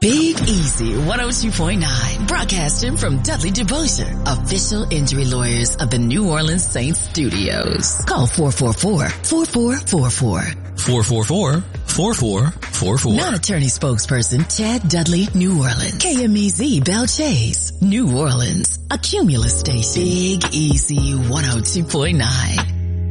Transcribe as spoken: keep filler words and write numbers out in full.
Big Easy one oh two point nine, broadcasting from Dudley DeVosher, official injury lawyers of the New Orleans Saints studios. Call four four four, four four four four. four four four, four four four four. Non-attorney spokesperson Chad Dudley, New Orleans. K M E Z Bell Chase, New Orleans. A Cumulus station. Big Easy one oh two point nine.